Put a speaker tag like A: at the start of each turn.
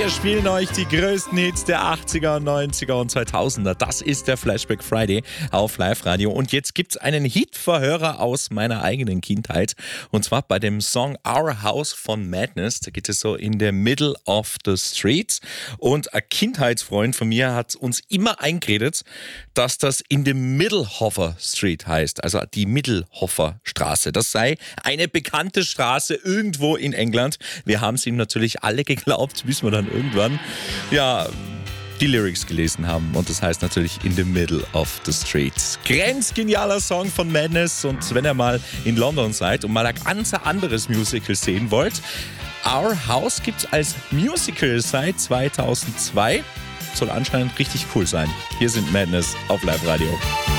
A: Wir spielen euch die größten Hits der 80er, 90er und 2000er. Das ist der Flashback Friday auf Live-Radio. Und jetzt gibt's einen Hitverhörer aus meiner eigenen Kindheit. Und zwar bei dem Song Our House von Madness. Da geht es so in the middle of the streets. Und ein Kindheitsfreund von mir hat uns immer eingeredet, dass das in the Middelhofer Street heißt. Also die Middelhofer Straße. Das sei eine bekannte Straße irgendwo in England. Wir haben es ihm natürlich alle geglaubt, bis wir dann irgendwann, die Lyrics gelesen haben. Und das heißt natürlich in the middle of the streets. Grenzgenialer Song von Madness. Und wenn ihr mal in London seid und mal ein ganz anderes Musical sehen wollt, Our House gibt's als Musical seit 2002. Soll anscheinend richtig cool sein. Hier sind Madness auf Live Radio.